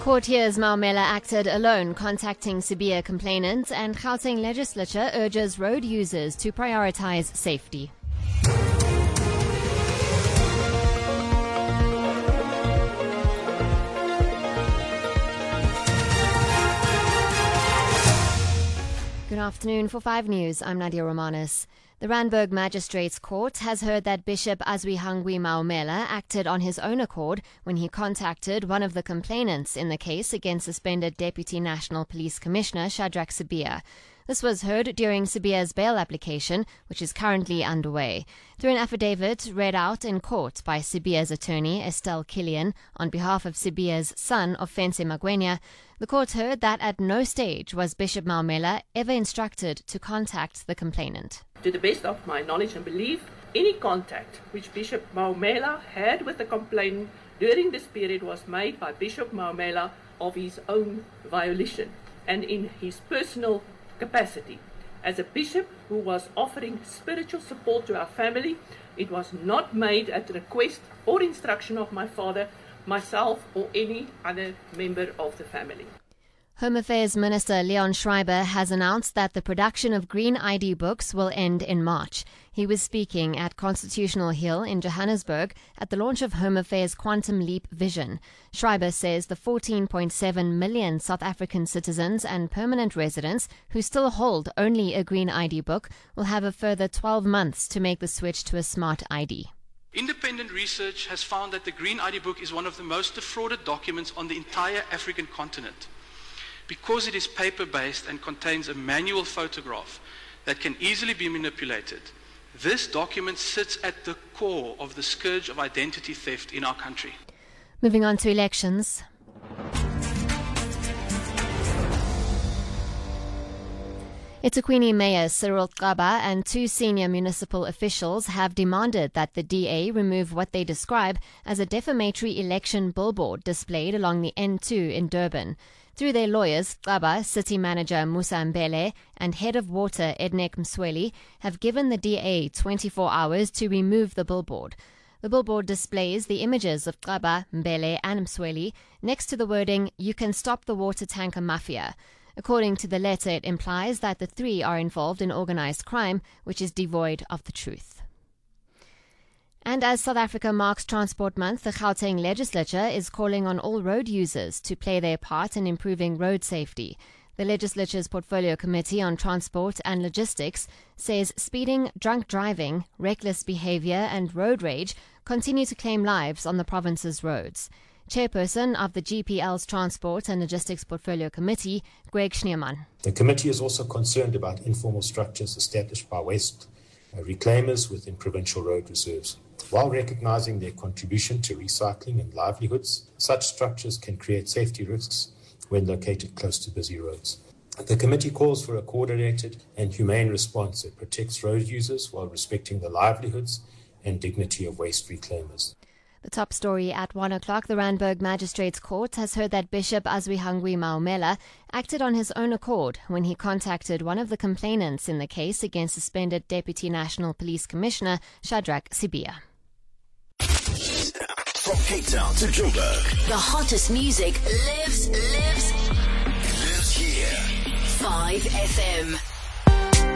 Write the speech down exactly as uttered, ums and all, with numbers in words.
Court hears Maumela acted alone contacting Sibiya complainants, and Gauteng legislature urges road users to prioritize safety. Good afternoon. For five News, I'm Nadia Romanis. The Randburg Magistrates Court has heard that Bishop Azwihangwi Maumela acted on his own accord when he contacted one of the complainants in the case against suspended Deputy National Police Commissioner Shadrack Sibiya. This was heard during Sibiya's bail application, which is currently underway. Through an affidavit read out in court by Sibiya's attorney, Estelle Killian, on behalf of Sibiya's son, Ofense Magwenya, the court heard that at no stage was Bishop Maumela ever instructed to contact the complainant. To the best of my knowledge and belief, any contact which Bishop Maumela had with the complainant during this period was made by Bishop Maumela of his own volition and in his personal capacity. As a bishop who was offering spiritual support to our family, it was not made at the request or instruction of my father, myself, or any other member of the family. Home Affairs Minister Leon Schreiber has announced that the production of green I D books will end in March. He was speaking at Constitutional Hill in Johannesburg at the launch of Home Affairs Quantum Leap Vision. Schreiber says the fourteen point seven million South African citizens and permanent residents who still hold only a green I D book will have a further twelve months to make the switch to a smart I D. Independent research has found that the green I D book is one of the most defrauded documents on the entire African continent. Because it is paper-based and contains a manual photograph that can easily be manipulated, this document sits at the core of the scourge of identity theft in our country. Moving on to elections. eThekwini Mayor Cyril Xaba and two senior municipal officials have demanded that the D A remove what they describe as a defamatory election billboard displayed along the N two in Durban. Through their lawyers, Xaba, City Manager Musa Mbele, and Head of Water Ednek Msweli have given the D A twenty-four hours to remove the billboard. The billboard displays the images of Xaba, Mbele, and Msweli next to the wording, "You can stop the water tanker mafia." According to the letter, it implies that the three are involved in organized crime, which is devoid of the truth. And as South Africa marks Transport Month, the Gauteng legislature is calling on all road users to play their part in improving road safety. The legislature's Portfolio Committee on Transport and Logistics says speeding, drunk driving, reckless behavior and road rage continue to claim lives on the province's roads. Chairperson of the G P L's Transport and Logistics Portfolio Committee, Greg Schneemann. The committee is also concerned about informal structures established by waste uh, reclaimers within provincial road reserves. While recognizing their contribution to recycling and livelihoods, such structures can create safety risks when located close to busy roads. The committee calls for a coordinated and humane response that protects road users while respecting the livelihoods and dignity of waste reclaimers. The top story at one o'clock, the Randburg Magistrates Court has heard that Bishop Azwihangwi Maumela acted on his own accord when he contacted one of the complainants in the case against suspended Deputy National Police Commissioner Shadrack Sibiya. From Cape Town to Joburg, the hottest music lives, lives, lives here. five F M.